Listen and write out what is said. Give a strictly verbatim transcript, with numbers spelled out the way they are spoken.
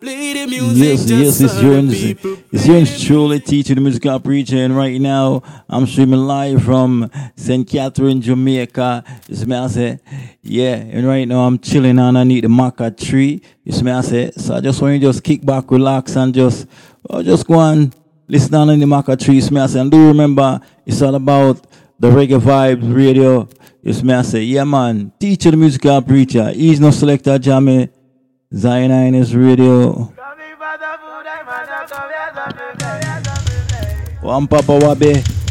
Yes, yes, it's yours. It's yours truly, teaching the musical preacher, and right now I'm streaming live from Saint Catherine, Jamaica. You see me, I say, yeah, and right now I'm chilling underneath the maca tree. You see me, I say, so I just want you to just kick back, relax, and just, oh, just go and listen down in the maca tree. You see me, I say, and do remember, it's all about the Reggae Vibes Radio. You see me, I say, yeah, man, teacher the musical preacher. He's no selector, Jamie. Zion Ines Radio. One Papa Wabe.